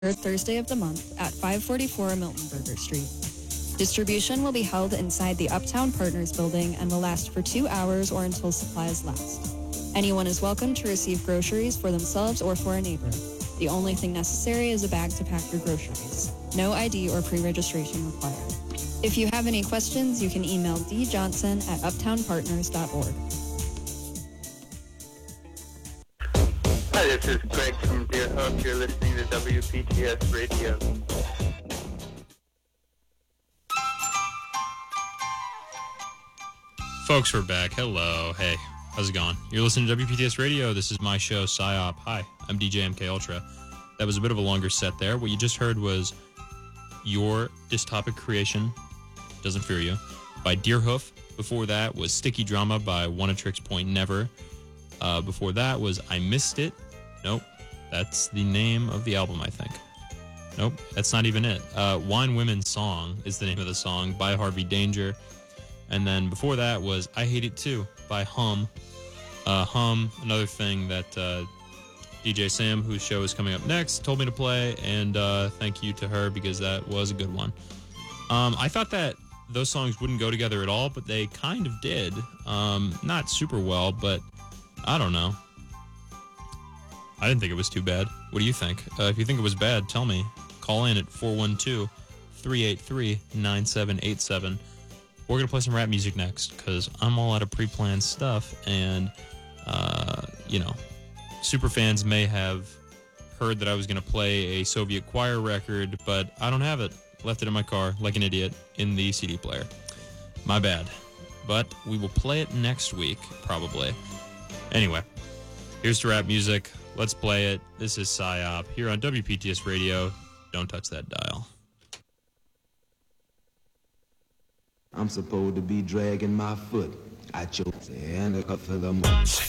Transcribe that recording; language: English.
third Thursday of the month at 544 Miltonberger Street. Distribution will be held inside the Uptown Partners building and will last for 2 hours or until supplies last. Anyone is welcome to receive groceries for themselves or for a neighbor. The only thing necessary is a bag to pack your groceries. No ID or pre-registration required. If you have any questions, you can email djohnson@uptownpartners.org. Hi, this is Greg from Deer Hook. You're listening to WPTS Radio. Folks, we're back. Hello. Hey, how's it going? You're listening to WPTS Radio. This is my show, PsyOp. Hi, I'm DJ MK Ultra. That was a bit of a longer set there. What you just heard was Your Dystopic Creation, Doesn't Fear You, by Deerhoof. Before that was Sticky Drama by Oneatrix Point Never. Before that was I Missed It. Nope, that's the name of the album, I think. Nope, that's not even it. Wine Women's Song is the name of the song by Harvey Danger. And then before that was I Hate It Too by Hum. Hum, another thing that DJ Sam, whose show is coming up next, told me to play, and thank you to her because that was a good one. I thought that those songs wouldn't go together at all, but they kind of did. Not super well, but I don't know. I didn't think it was too bad. What do you think? If you think it was bad, tell me. Call in at 412-383-9787. We're going to play some rap music next because I'm all out of pre-planned stuff, and, super fans may have heard that I was going to play a Soviet choir record, but I don't have it. Left it in my car like an idiot in the CD player. My bad. But we will play it next week, probably. Anyway, here's the rap music. Let's play it. This is PsyOp here on WPTS Radio. Don't touch that dial. I'm supposed to be dragging my foot. I chose and a cut for the